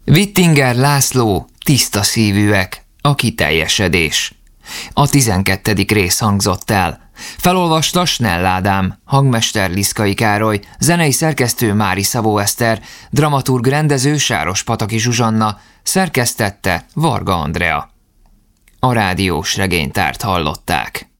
Wittinger László, Tiszta szívűek, a kiteljesedés. A 12. rész hangzott el. Felolvasta Snell Ádám, hangmester Liszkai Károly, zenei szerkesztő Mári Szabó Eszter, dramaturg rendező Sáros-Pataki Zsuzsanna, szerkesztette Varga Andrea. A rádiós regénytárt hallották.